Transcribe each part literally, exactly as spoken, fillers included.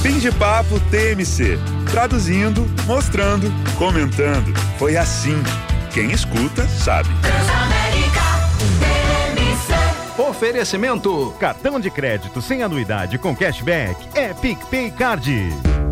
Fim de Papo T M C. Traduzindo, mostrando, comentando. Foi assim. Quem escuta, sabe. Oferecimento: cartão de crédito sem anuidade com cashback é PicPay Card.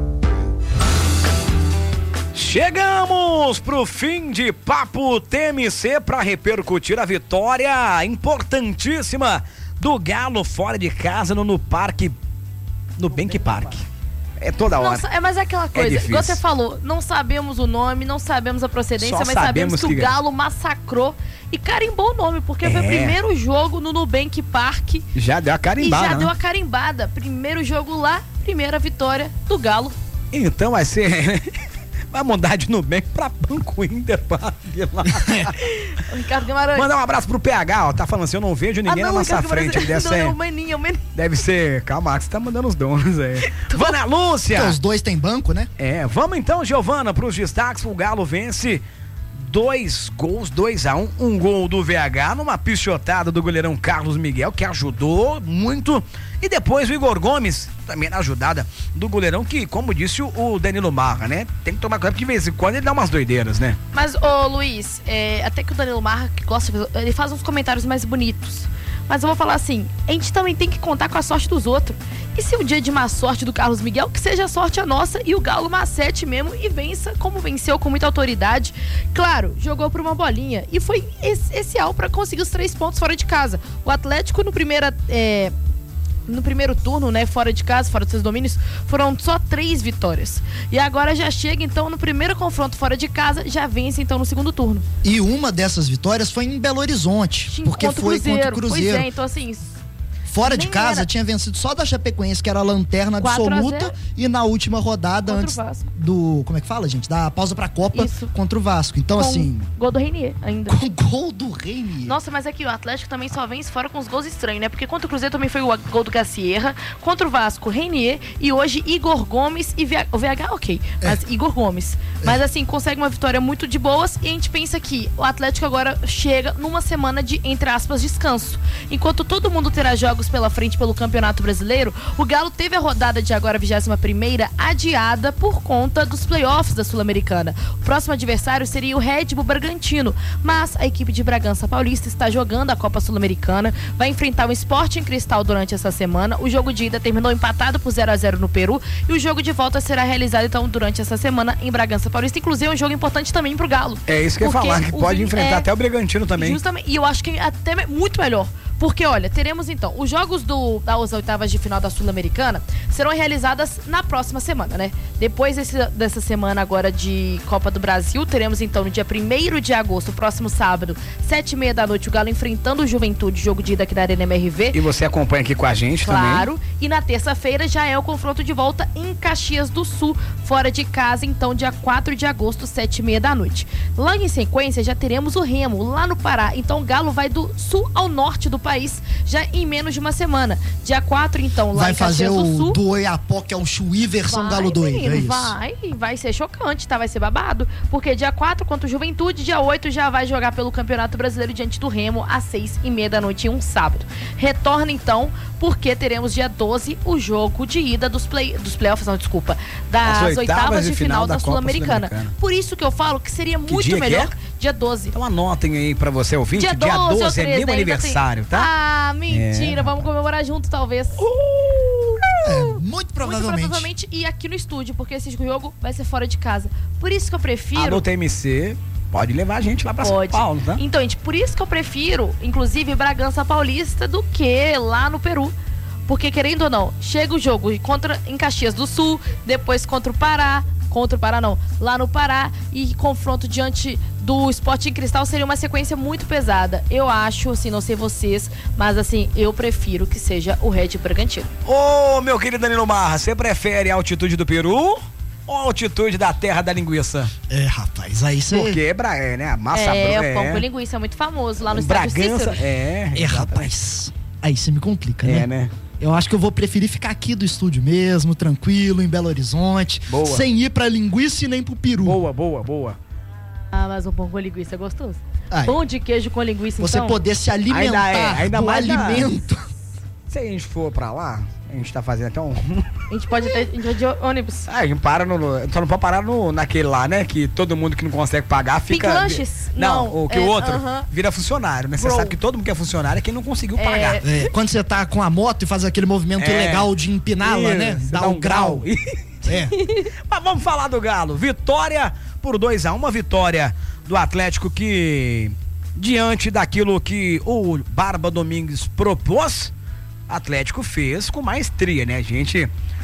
Chegamos pro fim de Papo T M C para repercutir a vitória importantíssima do Galo fora de casa no, no parque, no Bank Park. É toda hora. Não, é, mas é aquela coisa, é igual você falou, não sabemos o nome, não sabemos a procedência, Só mas sabemos, sabemos que, que o Galo massacrou e carimbou o nome, porque é. foi o primeiro jogo no Nubank Park. Já deu a carimbada. E já né? deu a carimbada. Primeiro jogo lá, primeira vitória do Galo. Então vai ser... Vai mudar de Nubank pra Banco Inter, lá. O Ricardo Guimarães. Mandar um abraço pro P H, ó. Tá falando assim, eu não vejo ninguém ah, não, na nossa frente. Deve não, ser... não, o Maninho, o Maninho. Deve ser... Calma, você tá mandando os donos aí. Vana Lúcia! Porque os dois tem banco, né? É, vamos então, Giovana, pros destaques. O Galo vence dois gols, dois a um. Um gol do V H numa pichotada do goleirão Carlos Miguel, que ajudou muito. E depois o Igor Gomes, também na ajudada do goleirão, que, como disse o, o Danilo Marra, né? Tem que tomar cuidado, porque de vez em quando ele dá umas doideiras, né? Mas, ô Luiz, é, até que o Danilo Marra, que gosta, ele faz uns comentários mais bonitos. Mas eu vou falar assim, a gente também tem que contar com a sorte dos outros. E se o dia de má sorte do Carlos Miguel, que seja a sorte a nossa e o Galo macete mesmo e vença como venceu, com muita autoridade. Claro, jogou por uma bolinha e foi essencial para conseguir os três pontos fora de casa. O Atlético no primeira... É, no primeiro turno, né, fora de casa, fora dos seus domínios, foram só três vitórias. E agora já chega, então, no primeiro confronto fora de casa, já vence, então, no segundo turno. E uma dessas vitórias foi em Belo Horizonte, Sim, porque foi Cruzeiro. contra o Cruzeiro. Pois é, então, assim... Fora de casa, era. tinha vencido só da Chapecoense, que era a lanterna absoluta, e na última rodada, contra antes do... Como é que fala, gente? Da pausa pra Copa, Isso. contra o Vasco. Então, com assim... Gol do Reinier, ainda. Com gol do Reinier. Nossa, mas aqui o Atlético também só vence fora com os gols estranhos, né? Porque contra o Cruzeiro também foi o gol do Gacierra, contra o Vasco, Reinier, e hoje Igor Gomes e o V H, ok, mas é. Igor Gomes. É. Mas assim, consegue uma vitória muito de boas, e a gente pensa que o Atlético agora chega numa semana de, entre aspas, descanso. Enquanto todo mundo terá jogos pela frente pelo Campeonato Brasileiro, o Galo teve a rodada de agora vigésima primeira adiada por conta dos playoffs da Sul-Americana. O próximo adversário seria o Red Bull Bragantino, mas a equipe de Bragança Paulista está jogando a Copa Sul-Americana, vai enfrentar o Sporting Cristal durante essa semana. O jogo de ida terminou empatado por zero a zero no Peru e o jogo de volta será realizado então durante essa semana em Bragança Paulista. Inclusive é um jogo importante também pro Galo. É isso que eu ia falar, que pode enfrentar é, até o Bragantino também. Justamente, e eu acho que até muito melhor. Porque, olha, teremos então, os jogos do, das oitavas de final da Sul-Americana serão realizadas na próxima semana, né? Depois desse, dessa semana agora de Copa do Brasil, teremos então no dia primeiro de agosto, próximo sábado, sete e meia da noite, o Galo enfrentando o Juventude, jogo de ida aqui da Arena M R V. E você acompanha aqui com a gente claro, também. Claro, e na terça-feira já é o confronto de volta em Caxias do Sul, fora de casa, então dia quatro de agosto, sete e meia da noite. Logo em sequência já teremos o Remo, lá no Pará, então o Galo vai do sul ao norte do país. país já em menos de uma semana. Dia quatro, então, lá vai em Caxias do Sul. Vai fazer o do Oiapoque ao Chuí versão vai, Galo doido, menino, é isso? Vai, vai ser chocante, tá? Vai ser babado. Porque dia quatro contra o Juventude, dia oito já vai jogar pelo Campeonato Brasileiro diante do Remo às seis e meia da noite em um sábado. Retorna, então, porque teremos dia doze o jogo de ida dos, play, dos playoffs, não, desculpa, das oitavas, oitavas de, de final, final da, da Sul-Americana. Sul Por isso que eu falo que seria que muito melhor é? dia doze. Então anotem aí pra você, ouvinte, dia doze, dia doze é meu aniversário, tem... tá? Ah, mentira, é. Vamos comemorar junto, talvez. Uh! É, muito provavelmente. Muito provavelmente e aqui no estúdio, porque esse jogo vai ser fora de casa. Por isso que eu prefiro... Alô, T M C... Pode levar a gente lá pra Pode. São Paulo, tá? Então, gente, por isso que eu prefiro, inclusive, Bragança Paulista do que lá no Peru. Porque, querendo ou não, chega o jogo contra, em Caxias do Sul, depois contra o Pará, contra o Pará não, lá no Pará, e confronto diante do Sporting Cristal seria uma sequência muito pesada. Eu acho, assim, não sei vocês, mas assim, eu prefiro que seja o Red Bragantino. Ô, meu querido Danilo Marra, você prefere a altitude do Peru ou a altitude da terra da linguiça? É, rapaz, aí você... Porque é, bra... é, né? A massa É, bro... o pão com linguiça é muito famoso lá no Bragança, estádio Cícero. É, é, rapaz, aí você me complica, é, né? né? Eu acho que eu vou preferir ficar aqui do estúdio mesmo, tranquilo, em Belo Horizonte, boa. Sem ir pra linguiça e nem pro peru. Boa, boa, boa. Ah, mas o pão com linguiça é gostoso. Ai. Pão de queijo com linguiça, Você então... poder se alimentar ainda é, ainda do mais alimento. Da... Se a gente for pra lá, a gente tá fazendo até um... A gente pode até, a gente vai de ônibus. Ah, a gente para no, só não pode parar no, naquele lá, né? Que todo mundo que não consegue pagar fica... Pink Lanches? Não, não o que é, o outro uh-huh. vira funcionário, né? Você Bro. sabe que todo mundo que é funcionário é quem não conseguiu É. pagar. É, quando você tá com a moto e faz aquele movimento É. ilegal de empiná-la, né? Isso, Dá um grau. É. Mas vamos falar do Galo. Vitória por dois a um, uma vitória do Atlético que, diante daquilo que o Barba Domingues propôs, Atlético fez com maestria, né? A gente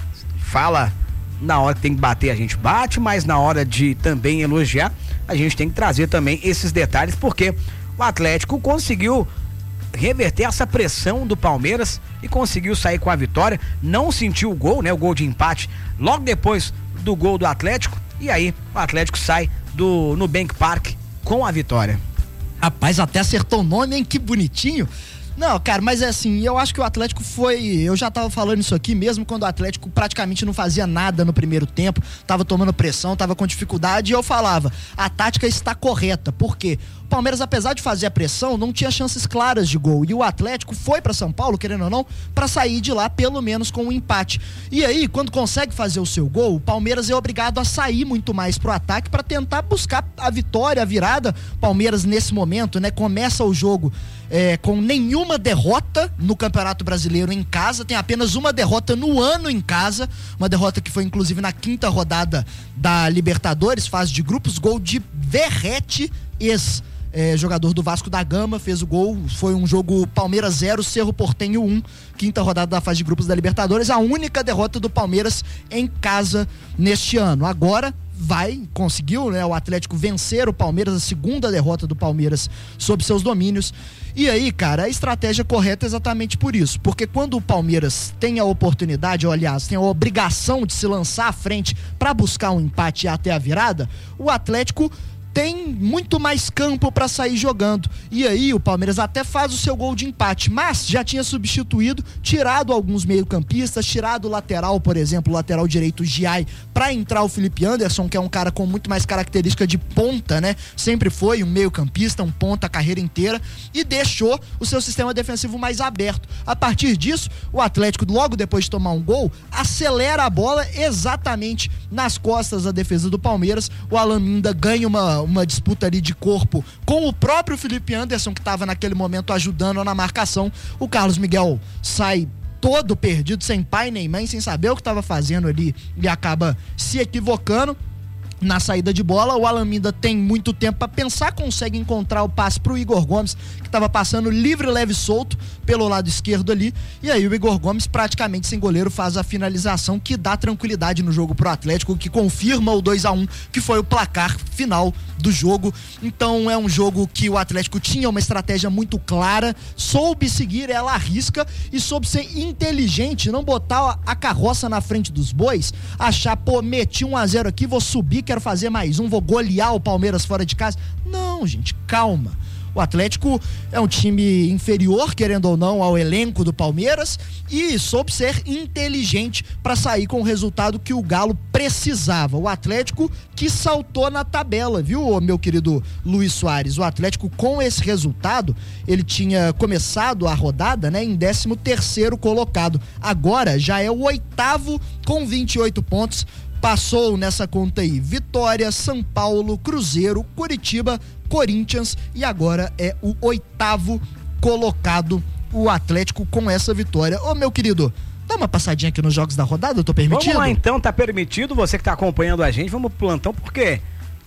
fala na hora que tem que bater, a gente bate, mas na hora de também elogiar, a gente tem que trazer também esses detalhes, porque o Atlético conseguiu reverter essa pressão do Palmeiras e conseguiu sair com a vitória, não sentiu o gol, né? O gol de empate logo depois do gol do Atlético, e aí o Atlético sai do Nubank Park com a vitória. Rapaz, até acertou o nome, hein? Que bonitinho. Não, cara, mas é assim, eu acho que o Atlético foi, eu já tava falando isso aqui mesmo quando o Atlético praticamente não fazia nada no primeiro tempo, tava tomando pressão, tava com dificuldade, e eu falava, a tática está correta, por quê? O Palmeiras, apesar de fazer a pressão, não tinha chances claras de gol, e o Atlético foi pra São Paulo, querendo ou não, pra sair de lá pelo menos com um empate. E aí, quando consegue fazer o seu gol, o Palmeiras é obrigado a sair muito mais pro ataque pra tentar buscar a vitória, a virada. Palmeiras nesse momento, né, começa o jogo É, com nenhuma derrota no Campeonato Brasileiro em casa, tem apenas uma derrota no ano em casa, uma derrota que foi inclusive na quinta rodada da Libertadores, fase de grupos, gol de Verratti, ex é, jogador do Vasco da Gama, fez o gol, foi um jogo Palmeiras zero, Cerro Porteño um, quinta rodada da fase de grupos da Libertadores, a única derrota do Palmeiras em casa neste ano. Agora vai, conseguiu, né, o Atlético vencer o Palmeiras, a segunda derrota do Palmeiras sob seus domínios. E aí, cara, a estratégia correta é exatamente por isso, porque quando o Palmeiras tem a oportunidade, ou aliás, tem a obrigação de se lançar à frente para buscar um empate até a virada, o Atlético tem muito mais campo para sair jogando. E aí o Palmeiras até faz o seu gol de empate, mas já tinha substituído, tirado alguns meio-campistas, tirado o lateral, por exemplo, o lateral direito Giai, para entrar o Felipe Anderson, que é um cara com muito mais característica de ponta, né? Sempre foi um meio-campista, um ponta a carreira inteira, e deixou o seu sistema defensivo mais aberto. A partir disso, o Atlético, logo depois de tomar um gol, acelera a bola exatamente nas costas da defesa do Palmeiras. O Alan Minda ganha uma uma disputa ali de corpo com o próprio Felipe Anderson, que estava naquele momento ajudando na marcação. O Carlos Miguel sai todo perdido, sem pai nem mãe, sem saber o que estava fazendo ali, e acaba se equivocando na saída de bola. O Alan Minda tem muito tempo para pensar, consegue encontrar o passe pro Igor Gomes, que estava passando livre, leve e solto pelo lado esquerdo ali, e aí o Igor Gomes, praticamente sem goleiro, faz a finalização que dá tranquilidade no jogo pro Atlético, que confirma o dois a um, que foi o placar final do jogo. Então é um jogo que o Atlético tinha uma estratégia muito clara, soube seguir ela à risca e soube ser inteligente, não botar a carroça na frente dos bois, achar, pô, meti um a zero aqui, vou subir, quero fazer mais um, vou golear o Palmeiras fora de casa. Não, gente, calma. O Atlético é um time inferior, querendo ou não, ao elenco do Palmeiras, e soube ser inteligente para sair com o resultado que o Galo precisava. O Atlético que saltou na tabela, viu, meu querido Luiz Soares? O Atlético, com esse resultado, ele tinha começado a rodada, né, em décimo terceiro colocado. Agora já é o oitavo com vinte e oito pontos. Passou nessa conta aí Vitória, São Paulo, Cruzeiro, Curitiba, Corinthians, e agora é o oitavo colocado, o Atlético, com essa vitória. Ô, meu querido, dá uma passadinha aqui nos jogos da rodada, eu tô permitido? Vamos lá então, tá permitido, você que tá acompanhando a gente, vamos pro plantão, porque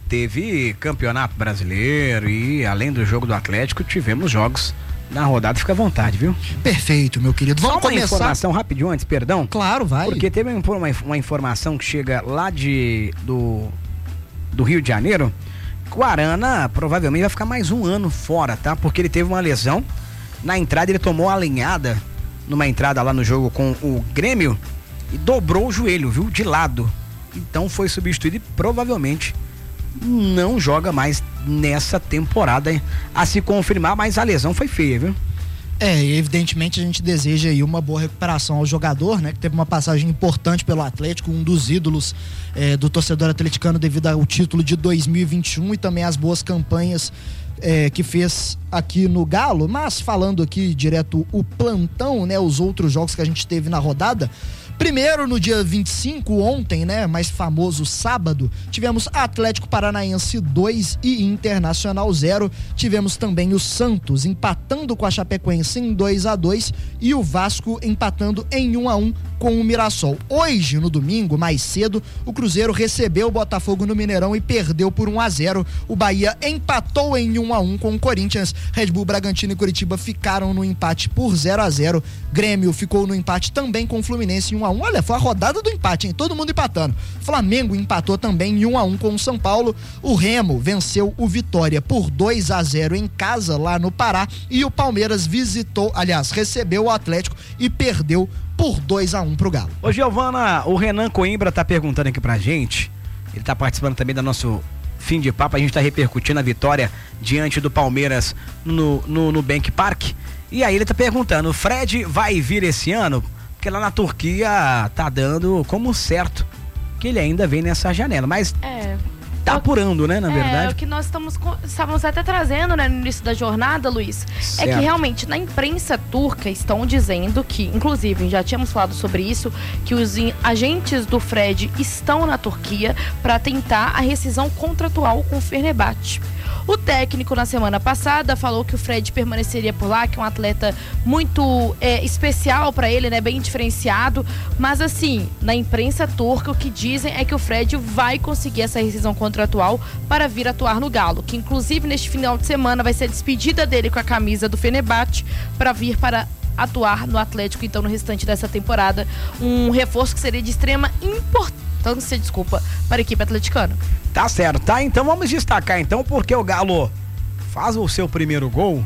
teve Campeonato Brasileiro e além do jogo do Atlético, tivemos jogos na rodada, fica à vontade, viu? Perfeito, meu querido. Vamos Só uma começar. informação rapidinho antes, perdão. Claro, vai. Porque teve uma, uma informação que chega lá de do, do Rio de Janeiro, que o Arana provavelmente vai ficar mais um ano fora, tá? Porque ele teve uma lesão, na entrada ele tomou a alinhada, numa entrada lá no jogo com o Grêmio, e dobrou o joelho, viu? De lado. Então foi substituído e provavelmente não joga mais nessa temporada, a se confirmar, mas a lesão foi feia, viu? É, evidentemente a gente deseja aí uma boa recuperação ao jogador, né? Que teve uma passagem importante pelo Atlético, um dos ídolos é, do torcedor atleticano devido ao título de dois mil e vinte e um e também as boas campanhas é, que fez aqui no Galo. Mas falando aqui direto o plantão, né? Os outros jogos que a gente teve na rodada, Primeiro, no dia vinte e cinco, ontem, né, mais famoso sábado, tivemos Atlético Paranaense dois e Internacional zero. Tivemos também o Santos empatando com a Chapecoense em dois a dois e o Vasco empatando em um a um com o Mirassol. Hoje, no domingo, mais cedo, o Cruzeiro recebeu o Botafogo no Mineirão e perdeu por um a zero. O Bahia empatou em um a um com o Corinthians. Red Bull Bragantino e Curitiba ficaram no empate por zero a zero. Grêmio ficou no empate também com o Fluminense em um a um. Olha, foi a rodada do empate, hein? Todo mundo empatando. Flamengo empatou também em um a um com o São Paulo. O Remo venceu o Vitória por dois a zero em casa, lá no Pará. E o Palmeiras visitou, aliás, recebeu o Atlético e perdeu por dois a um pro Galo. Ô, Giovana, o Renan Coimbra tá perguntando aqui pra gente. Ele tá participando também do nosso fim de papo. A gente tá repercutindo a vitória diante do Palmeiras no, no, no Bank Park. E aí ele tá perguntando, o Fred vai vir esse ano? Porque lá na Turquia tá dando como certo que ele ainda vem nessa janela, mas É. tá apurando, né, na É, verdade. o que nós estamos, estávamos até trazendo, né, no início da jornada, Luiz, é Certo. que realmente na imprensa turca estão dizendo que, inclusive, já tínhamos falado sobre isso, que os in- agentes do Fred estão na Turquia para tentar a rescisão contratual com o Fenerbahçe. O técnico, na semana passada, falou que o Fred permaneceria por lá, que é um atleta muito é, especial para ele, né, bem diferenciado. Mas, assim, na imprensa turca, o que dizem é que o Fred vai conseguir essa rescisão contratual para vir atuar no Galo. Que, inclusive, neste final de semana vai ser a despedida dele com a camisa do Fenerbahçe para vir para atuar no Atlético, então, no restante dessa temporada. Um reforço que seria de extrema importância, desculpa, para a equipe atleticana. Tá certo, tá? Então vamos destacar então, porque o Galo faz o seu primeiro gol.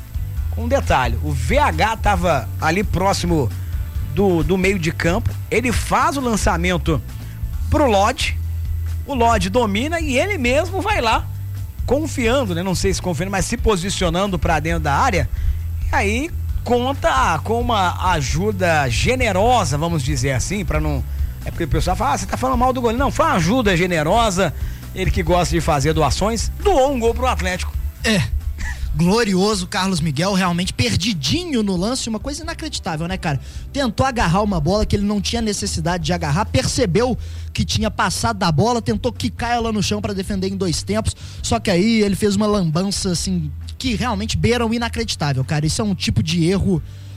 Um detalhe, o V H tava ali próximo do, do meio de campo, ele faz o lançamento pro Lodge, o Lodge domina e ele mesmo vai lá, confiando, né? Não sei se confiando, mas se posicionando pra dentro da área, e aí conta com uma ajuda generosa, vamos dizer assim, pra não... É porque o pessoal fala, ah, você tá falando mal do goleiro. Não, foi uma ajuda generosa. Ele que gosta de fazer doações, doou um gol pro Atlético. É, glorioso Carlos Miguel, realmente perdidinho no lance, uma coisa inacreditável, né, cara? Tentou agarrar uma bola que ele não tinha necessidade de agarrar, percebeu que tinha passado da bola, tentou quicar ela no chão pra defender em dois tempos, só que aí ele fez uma lambança, assim, que realmente beira o inacreditável, cara. Isso é um tipo de erro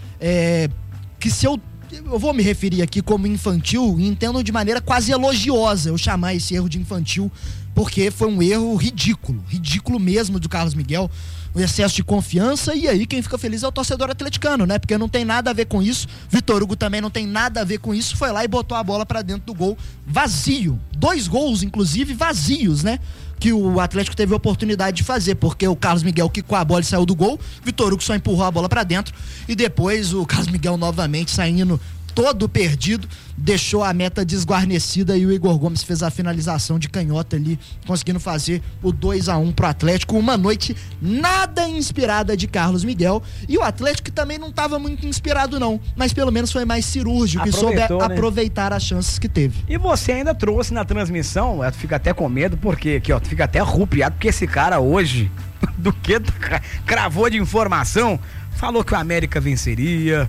é, que se eu eu vou me referir aqui como infantil e entendo de maneira quase elogiosa eu chamar esse erro de infantil, porque foi um erro ridículo, ridículo mesmo do Carlos Miguel, o excesso de confiança, e aí quem fica feliz é o torcedor atleticano, né? Porque não tem nada a ver com isso, Vitor Hugo também não tem nada a ver com isso, foi lá e botou a bola pra dentro do gol vazio, dois gols inclusive vazios, né? Que o Atlético teve a oportunidade de fazer, porque o Carlos Miguel quicou a bola e saiu do gol, Vitor Hugo só empurrou a bola pra dentro e depois o Carlos Miguel novamente saindo todo perdido, deixou a meta desguarnecida e o Igor Gomes fez a finalização de canhota ali, conseguindo fazer o dois a um pro Atlético. Uma noite nada inspirada de Carlos Miguel, e o Atlético também não estava muito inspirado não, mas pelo menos foi mais cirúrgico e soube Aproveitou, né? aproveitar as chances que teve. E você ainda trouxe na transmissão, tu fica até com medo, porque aqui, ó, tu fica até arrupiado, porque esse cara hoje, do que cravou de informação, falou que o América venceria,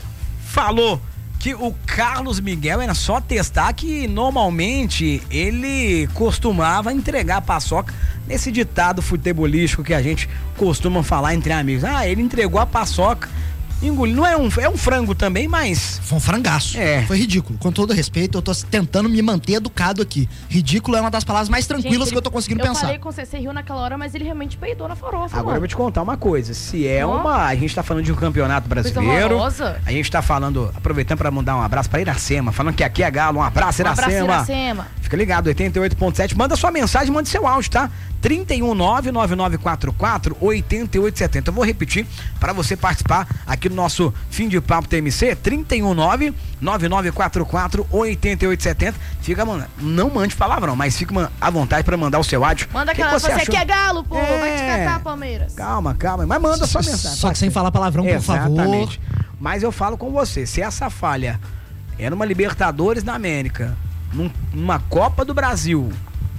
falou que o Carlos Miguel era só testar, que normalmente ele costumava entregar a paçoca nesse ditado futebolístico que a gente costuma falar entre amigos. Ah, ele entregou a paçoca, engoliu. Não é um, é um frango também, mas... Foi um frangaço. É. Foi ridículo. Com todo respeito, eu tô tentando me manter educado aqui. Ridículo é uma das palavras mais tranquilas Gente, que eu tô conseguindo eu pensar. Eu falei com você, você riu naquela hora, mas ele realmente peidou na farofa, Agora eu mano. vou te contar uma coisa, se é Ó. uma... A gente tá falando de um campeonato Coisa brasileiro, horrorosa. a gente tá falando, aproveitando pra mandar um abraço pra Iracema, falando que aqui é Galo, um abraço, Um abraço, Iracema. Iracema. Fica ligado, oitenta e oito ponto sete, manda sua mensagem, manda seu áudio, tá? trinta e um, nove nove nove quatro quatro, oito oito sete zero. Eu vou repetir pra você participar aqui do nosso fim de papo T M C, trinta e um, nove nove nove quatro quatro, oito oito sete zero. Fica, mano, não mande palavrão, mas fica à vontade pra mandar o seu áudio. Manda O que aquela, que você, achou? aqui é Galo, pô, É. vai te catar, Palmeiras. Calma, calma, mas manda sua mensagem. Só que sem falar palavrão, por favor. Exatamente. Mas eu falo com você, se essa falha é numa Libertadores da América, num- numa Copa do Brasil,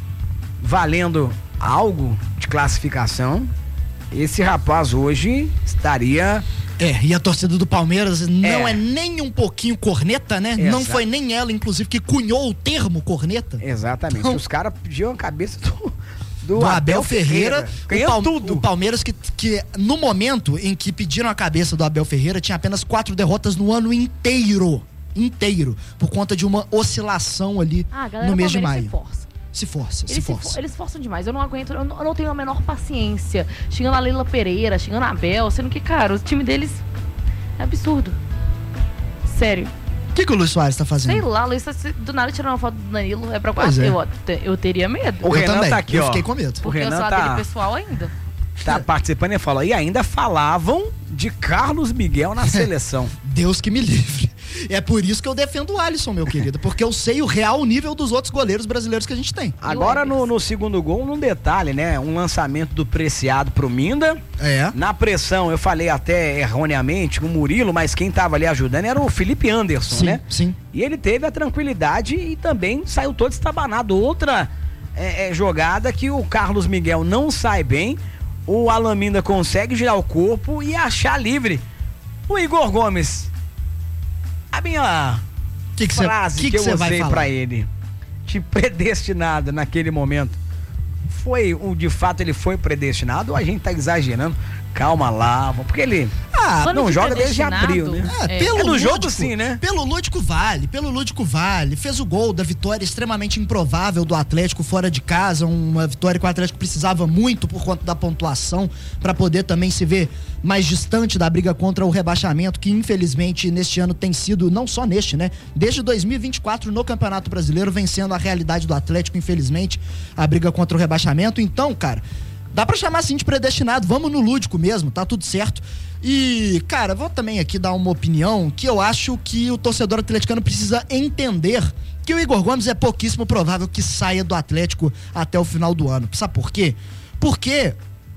valendo algo de classificação, esse rapaz hoje estaria É, e a torcida do Palmeiras não é, É. nem um pouquinho corneta, né? Exato. Não foi nem ela, inclusive, que cunhou o termo corneta. Exatamente. Então- Os caras pediam a cabeça do, do, Do Abel Ferreira, Ganhou o, Pal- tudo. o Palmeiras que, que no momento em que pediram a cabeça do Abel Ferreira tinha apenas quatro derrotas no ano inteiro, inteiro, por conta de uma oscilação ali Ah, a galera no mês de Palmeiras maio. se força. Se força, Eles, se se for- força. eles forçam demais. Eu não aguento, eu não, eu não tenho a menor paciência. Xingando a Leila Pereira, xingando a Abel, sendo que, cara, o time deles é absurdo. Sério. O que, que o Luiz Soares tá fazendo? Sei lá, Luiz, se do nada tirando uma foto do Danilo, é pra Pois quase. é. Eu, eu teria medo. O Eu Renan também, tá aqui, eu ó. fiquei com medo. Porque eu Renan sou a tá- dele pessoal ainda. Tá participando e falou. E ainda falavam de Carlos Miguel na seleção. Deus que me livre. É por isso que eu defendo o Alisson, meu querido, porque eu sei o real nível dos outros goleiros brasileiros que a gente tem. Agora no, no segundo gol, num detalhe, né? Um lançamento do Preciado pro Minda. É. Na pressão, eu falei até erroneamente, o Murilo, mas quem tava ali ajudando era o Felipe Anderson, Sim, né? sim. E ele teve a tranquilidade e também saiu todo estabanado. Outra é, é, jogada que o Carlos Miguel não sai bem, o Alaminda consegue girar o corpo e achar livre o Igor Gomes. A minha Que que cê- frase que que, que cê eu vai usei falar? pra ele, de predestinado naquele momento, foi o de fato ele foi predestinado ou a gente tá exagerando? Calma lá, porque ele Ah, Quando não de joga desde predestinado, abril, né? É, É. pelo É no lúdico, jogo sim, né? Pelo lúdico vale, pelo lúdico vale. Fez o gol da vitória extremamente improvável do Atlético fora de casa, uma vitória que o Atlético precisava muito por conta da pontuação para poder também se ver mais distante da briga contra o rebaixamento, que infelizmente neste ano tem sido, não só neste, né? Desde dois mil e vinte e quatro no Campeonato Brasileiro, vencendo a realidade do Atlético, infelizmente, a briga contra o rebaixamento. Então, cara, dá pra chamar assim de predestinado, vamos no lúdico mesmo, tá tudo certo. E, cara, vou também aqui dar uma opinião que eu acho que o torcedor atleticano precisa entender que o Igor Gomes é pouquíssimo provável que saia do Atlético até o final do ano. Sabe por quê? Porque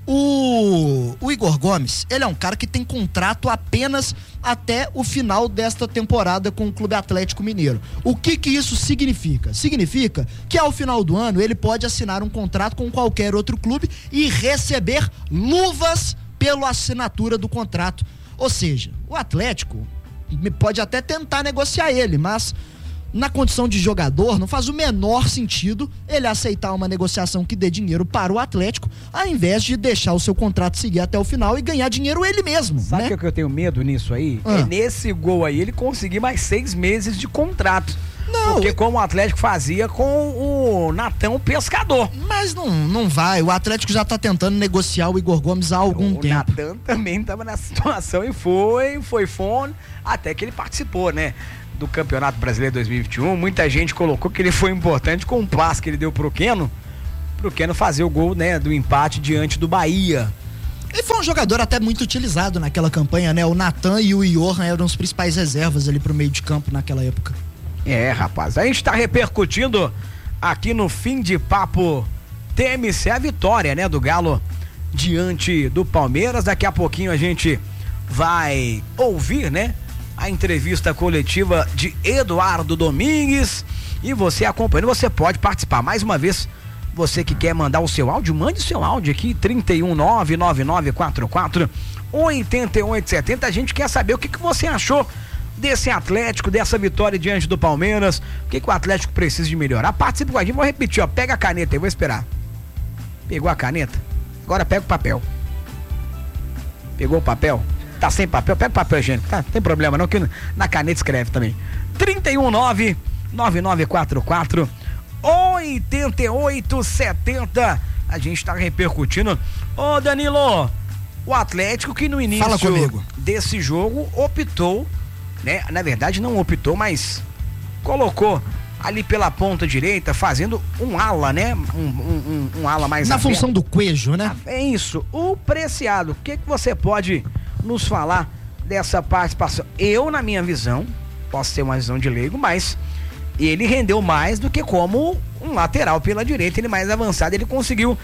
o, o Igor Gomes, ele é um cara que tem contrato apenas até o final desta temporada com o Clube Atlético Mineiro. O que que isso significa? Significa que ao final do ano ele pode assinar um contrato com qualquer outro clube e receber luvas pela assinatura do contrato. Ou seja, o Atlético pode até tentar negociar ele, mas na condição de jogador não faz o menor sentido ele aceitar uma negociação que dê dinheiro para o Atlético, ao invés de deixar o seu contrato seguir até o final e ganhar dinheiro ele mesmo, Sabe o né? que eu tenho medo nisso aí? Ah. É nesse gol aí ele conseguir mais seis meses de contrato. Não, Porque como o Atlético fazia com o Natão Pescador. mas não, não vai. O Atlético já tá tentando negociar o Igor Gomes há algum o tempo. Natan também estava nessa situação e foi, foi fone, até que ele participou, né? Do Campeonato Brasileiro dois mil e vinte e um. Muita gente colocou que ele foi importante com o passe que ele deu pro Keno, pro Keno fazer o gol, né? Do empate diante do Bahia. Ele foi um jogador até muito utilizado naquela campanha, né? O Natan e o Johan eram os principais reservas ali pro meio de campo naquela época. É, rapaz, a gente tá repercutindo aqui no Fim de Papo T M C a vitória, né, do Galo diante do Palmeiras. Daqui a pouquinho a gente vai ouvir, né, a entrevista coletiva de Eduardo Domingues e você acompanhando, você pode participar mais uma vez. Você que quer mandar o seu áudio, mande o seu áudio aqui, trinta e um, nove nove nove quatro quatro, oito oito sete zero. A gente quer saber o que, que você achou desse Atlético, dessa vitória diante do Palmeiras. O que, que o Atlético precisa de melhorar? Participe com a gente, vou repetir, ó, pega a caneta aí, vou esperar. Pegou a caneta? Agora pega o papel. Pegou o papel? Tá sem papel? Pega o papel, gente, tá? Não tem problema não, que na caneta escreve também. trinta e um, nove nove nove quatro quatro, oito oito sete zero. A gente tá repercutindo. Ô Danilo, o Atlético que no início Fala comigo. desse jogo optou, né? Na verdade não optou, mas colocou ali pela ponta direita, fazendo um ala, né? Um, um, um, um ala mais Na aberto. função do Cuejo, né? É isso. O Preciado, o que, que você pode nos falar dessa participação? Eu, na minha visão, posso ter uma visão de leigo, mas ele rendeu mais do que como um lateral pela direita, ele mais avançado, ele conseguiu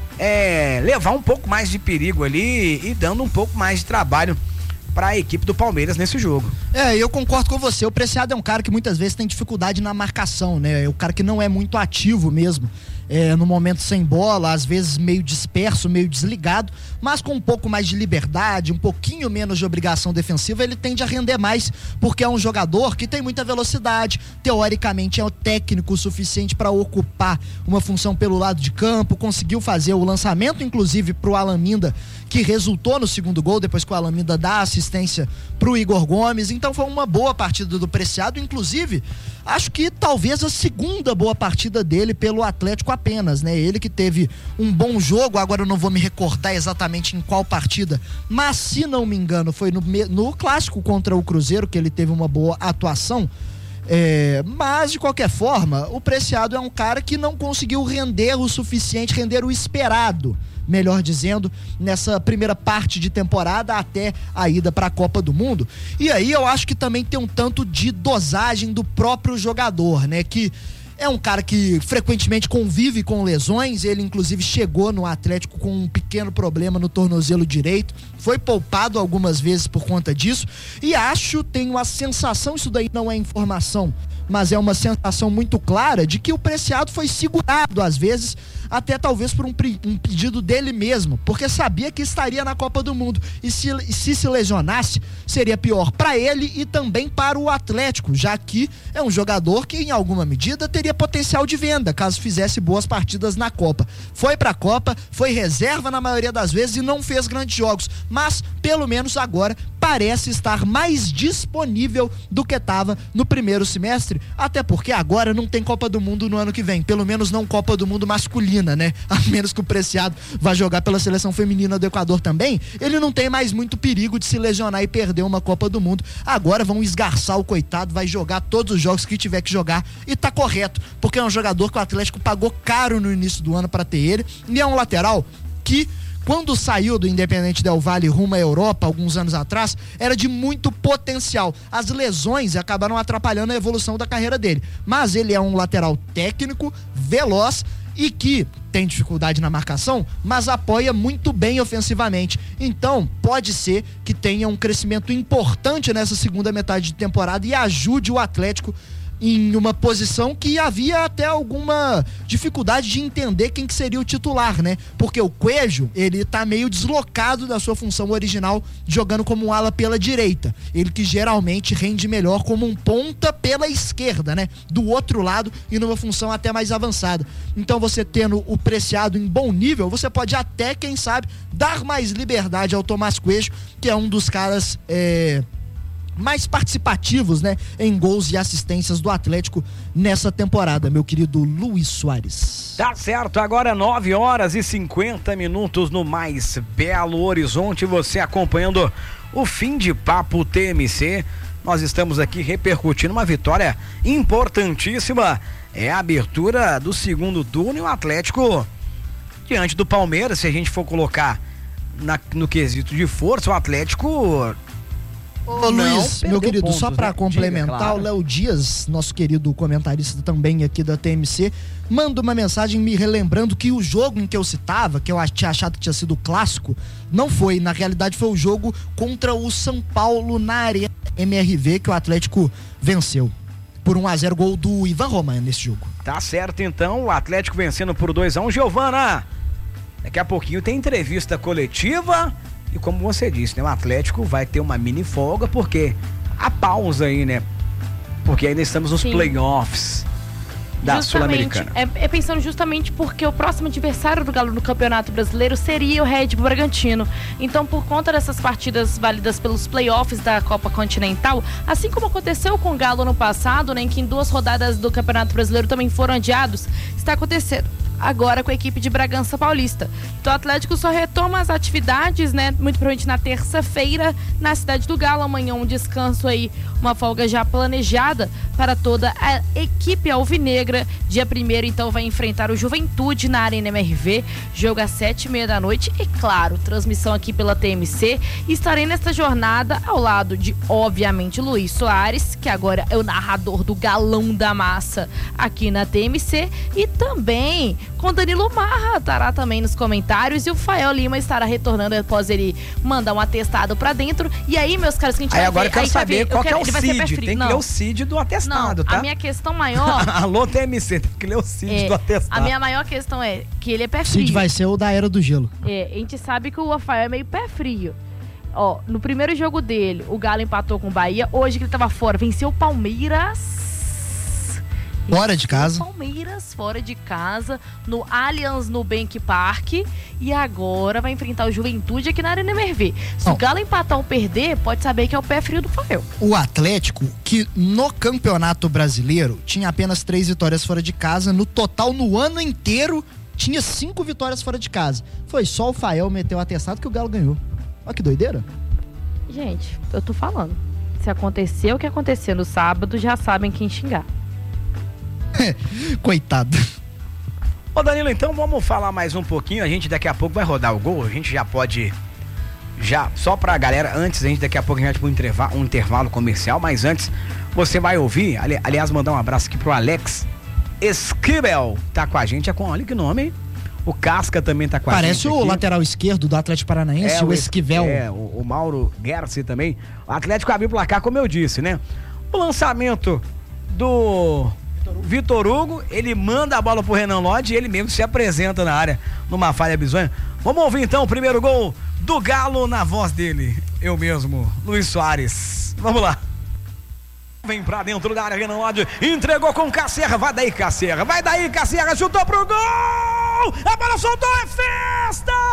é, levar um pouco mais de perigo ali e dando um pouco mais de trabalho para a equipe do Palmeiras nesse jogo. É, eu concordo com você. O Preciado é um cara que muitas vezes tem dificuldade na marcação, né? É o cara que não é muito ativo mesmo é, no momento sem bola, às vezes meio disperso, meio desligado, mas com um pouco mais de liberdade, um pouquinho menos de obrigação defensiva, ele tende a render mais, porque é um jogador que tem muita velocidade, teoricamente é o técnico o suficiente para ocupar uma função pelo lado de campo, conseguiu fazer o lançamento, inclusive, para o Alan Minda, que resultou no segundo gol, depois que o Alan Minda dá assistência para o Igor Gomes. Então foi uma boa partida do Preciado, inclusive acho que talvez a segunda boa partida dele pelo Atlético apenas, né? Ele que teve um bom jogo, agora eu não vou me recordar exatamente em qual partida, mas se não me engano foi no, no clássico contra o Cruzeiro que ele teve uma boa atuação. É, mas de qualquer forma, o Preciado é um cara que não conseguiu render o suficiente, render o esperado, melhor dizendo, nessa primeira parte de temporada até a ida para a Copa do Mundo. E aí eu acho que também tem um tanto de dosagem do próprio jogador, né? Que é um cara que frequentemente convive com lesões, ele inclusive chegou no Atlético com um pequeno problema no tornozelo direito, foi poupado algumas vezes por conta disso, e acho, tenho a sensação, isso daí não é informação, mas é uma sensação muito clara de que o Preciado foi segurado às vezes, até talvez por um, um pedido dele mesmo, porque sabia que estaria na Copa do Mundo, e se e se, se lesionasse, seria pior para ele e também para o Atlético, já que é um jogador que em alguma medida teria potencial de venda, caso fizesse boas partidas na Copa. Foi pra Copa, foi reserva na maioria das vezes e não fez grandes jogos, mas pelo menos agora parece estar mais disponível do que estava no primeiro semestre, até porque agora não tem Copa do Mundo no ano que vem, pelo menos não Copa do Mundo masculina, né? A menos que o Preciado vá jogar pela seleção feminina do Equador também, ele não tem mais muito perigo de se lesionar e perder uma Copa do Mundo. Agora vão esgarçar o coitado, vai jogar todos os jogos que tiver que jogar, e tá correto, porque é um jogador que o Atlético pagou caro no início do ano para ter ele, e é um lateral que, quando saiu do Independente Del Valle rumo à Europa, alguns anos atrás, era de muito potencial. As lesões acabaram atrapalhando a evolução da carreira dele. Mas ele é um lateral técnico, veloz e que tem dificuldade na marcação, mas apoia muito bem ofensivamente. Então, pode ser que tenha um crescimento importante nessa segunda metade de temporada e ajude o Atlético em uma posição que havia até alguma dificuldade de entender quem que seria o titular, né? Porque o Coelho, ele tá meio deslocado da sua função original, jogando como um ala pela direita. Ele que geralmente rende melhor como um ponta pela esquerda, né? Do outro lado e numa função até mais avançada. Então, você tendo o Preciado em bom nível, você pode até, quem sabe, dar mais liberdade ao Tomás Coelho, que é um dos caras é... mais participativos, né, em gols e assistências do Atlético nessa temporada, meu querido Luiz Soares. Tá certo, agora nove horas e cinquenta minutos no mais Belo Horizonte, você acompanhando o Fim de Papo T M C. Nós estamos aqui repercutindo uma vitória importantíssima, é a abertura do segundo turno e o Atlético diante do Palmeiras. Se a gente for colocar na, no quesito de força, o Atlético... Ô Luiz, meu querido, pontos, só pra né? complementar, Diga, claro. O Léo Dias, nosso querido comentarista também aqui da T M C, manda uma mensagem me relembrando que o jogo em que eu citava, que eu tinha achado que tinha sido o clássico, não foi, na realidade foi o jogo contra o São Paulo na Arena M R V, que o Atlético venceu por um a zero, gol do Ivan Roman nesse jogo. Tá certo então, o Atlético vencendo por dois a um. Giovana, daqui a pouquinho tem entrevista coletiva. E como você disse, né, o Atlético vai ter uma mini folga, porque a pausa aí, né? Porque ainda estamos nos Sim. playoffs da Sul-Americana. É, é pensando justamente porque o próximo adversário do Galo no Campeonato Brasileiro seria o Red Bull Bragantino. Então, por conta dessas partidas válidas pelos playoffs da Copa Continental, assim como aconteceu com o Galo no passado, né, em que em duas rodadas do Campeonato Brasileiro também foram adiados, está acontecendo agora com a equipe de Bragança Paulista. Então o Atlético só retoma as atividades, né, muito provavelmente na terça-feira na cidade do Galo. Amanhã um descanso aí, uma folga já planejada para toda a equipe alvinegra. Dia primeiro então vai enfrentar o Juventude na Arena M R V, jogo às sete e meia da noite e claro, transmissão aqui pela T M C. Estarei nesta jornada ao lado de, obviamente, Luiz Soares, que agora é o narrador do Galão da Massa aqui na T M C, e também com Danilo Marra, estará também nos comentários, e o Fael Lima estará retornando após ele mandar um atestado pra dentro. E aí, meus caros, que a gente Aí vai agora ver, eu quero aí vai saber ver, qual eu que quero, é o ele vai ser C I pé D. frio. Tem que Não. ler o C I D do atestado, Não, tá? a minha questão maior... Alô, T M C, tem que ler o C I D é, do atestado. a minha maior questão é que ele é pé frio. Cid vai ser o da Era do Gelo. É, a gente sabe que o Rafael é meio pé frio. Ó, no primeiro jogo dele, o Galo empatou com o Bahia. Hoje que ele tava fora, venceu o Palmeiras. Fora de casa. Palmeiras, fora de casa, no Allianz Nubank Park. E agora vai enfrentar o Juventude aqui na Arena M R V. Se Não. o Galo empatar ou perder, pode saber que é o pé frio do Fael. O Atlético, que no Campeonato Brasileiro tinha apenas três vitórias fora de casa, no total, no ano inteiro, tinha cinco vitórias fora de casa. Foi só o Fael meter o atestado que o Galo ganhou. Olha que doideira. Gente, eu tô falando. Se aconteceu o que aconteceu no sábado, já sabem quem xingar. Coitado. Ô Danilo, então vamos falar mais um pouquinho. A gente daqui a pouco vai rodar o gol. A gente já pode... Já, só pra galera, antes, a gente daqui a pouco a gente vai tipo, um, intervalo, um intervalo comercial, mas antes você vai ouvir, ali, aliás, mandar um abraço aqui pro Alex Esquivel, tá com a gente, é com, olha que nome, hein? O Casca também tá com Parece a gente o aqui. lateral esquerdo do Atlético Paranaense, o Esquivel. É, o, o Mauro Gersi também. O Atlético abriu o placar, como eu disse, né? O lançamento do Vitor Hugo, ele manda a bola pro Renan Lodge e ele mesmo se apresenta na área numa falha bizonha. Vamos ouvir então o primeiro gol do Galo na voz dele, eu mesmo, Luiz Soares. Vamos lá. Vem pra dentro da área, Renan Lodge entregou com Casserra, vai daí Casserra, vai daí Casserra, chutou pro gol, a bola soltou, é festa!